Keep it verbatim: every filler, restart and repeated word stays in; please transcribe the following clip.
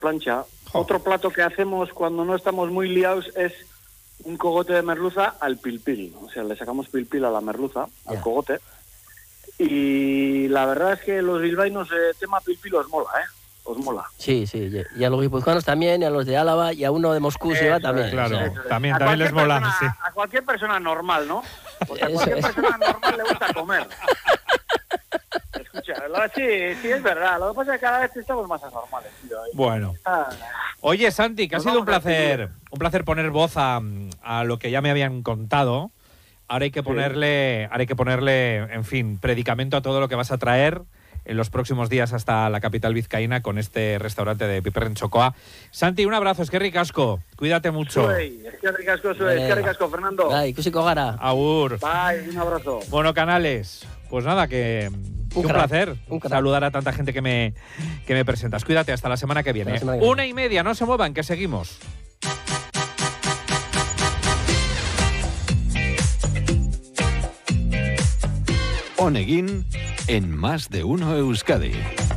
plancha. Oh. Otro plato que hacemos cuando no estamos muy liados es un cogote de merluza al pilpil. O sea, le sacamos pilpil a la merluza, yeah. al cogote. Y la verdad es que los bilbaínos, el eh, tema pilpil os mola, ¿eh? Os mola. Sí, sí, y a los guipuzcoanos también, y a los de Álava, y a uno de Moscú se va también. Claro, o sea, también, también les mola. Persona, sí. A cualquier persona normal, ¿no? Porque a cualquier eso, persona eso. normal le gusta comer. Escucha, sí, sí, es verdad. Lo que pasa es que cada vez estamos más anormales, tío. Bueno. Ah, oye, Santi, que ha sido un placer, un placer poner voz a, a lo que ya me habían contado. Ahora hay que ponerle, sí. ahora hay que ponerle, en fin, predicamento a todo lo que vas a traer en los próximos días hasta la capital vizcaína con este restaurante de Piperren Txokoa. Santi, un abrazo, eskerrik asko, cuídate mucho. Zuei, eskerrik asko, zuei, eskerrik asko, Fernando. Bai, ikusiko gara. Agur. Bye, un abrazo. Bueno, Canales, pues nada, que, que un, un placer un saludar a tanta gente que me, que me presentas. Cuídate, hasta la semana que viene. Semana que Una viene. y media, no se muevan, que seguimos. Oneguin en Más de Uno Euskadi.